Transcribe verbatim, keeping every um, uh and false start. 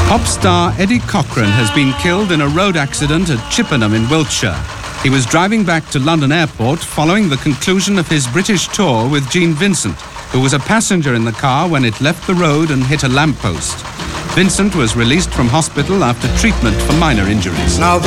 Pop star Eddie Cochran has been killed in a road accident at Chippenham in Wiltshire. He was driving back to London Airport following the conclusion of his British tour with Gene Vincent, who was a passenger in the car when it left the road and hit a lamppost. Vincent was released from hospital after treatment for minor injuries. Now